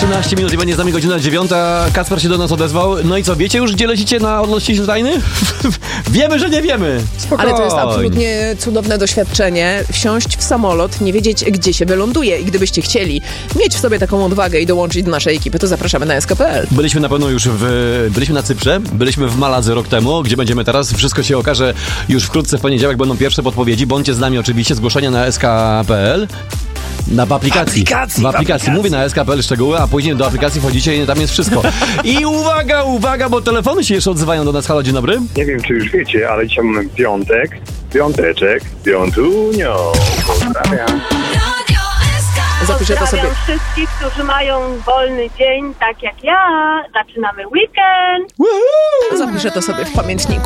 13 minut i będzie z nami godzina 9. Kacper się do nas odezwał. No i co, wiecie już, gdzie lecicie na odlot ściśle tajny? Wiemy, że nie wiemy. Spokojnie. Ale to jest absolutnie cudowne doświadczenie. Wsiąść w samolot, nie wiedzieć, gdzie się wyląduje. I gdybyście chcieli mieć w sobie taką odwagę i dołączyć do naszej ekipy, to zapraszamy na SK.pl. Byliśmy na pewno już byliśmy na Cyprze, byliśmy w Maladze rok temu, gdzie będziemy teraz. Wszystko się okaże już wkrótce w poniedziałek, będą pierwsze podpowiedzi. Bądźcie z nami oczywiście, zgłoszenia na SK.pl. W aplikacji. Mówię na SK.pl szczegóły, a później do aplikacji wchodzicie i tam jest wszystko. I uwaga, bo telefony się jeszcze odzywają do nas. Halo, dzień dobry. Nie wiem, czy już wiecie, ale dzisiaj mamy piątunio. Pozdrawiam. Zapiszę to sobie. Pozdrawiam wszystkich, którzy mają wolny dzień, tak jak ja. Zaczynamy weekend. Zapiszę to sobie w pamiętniku.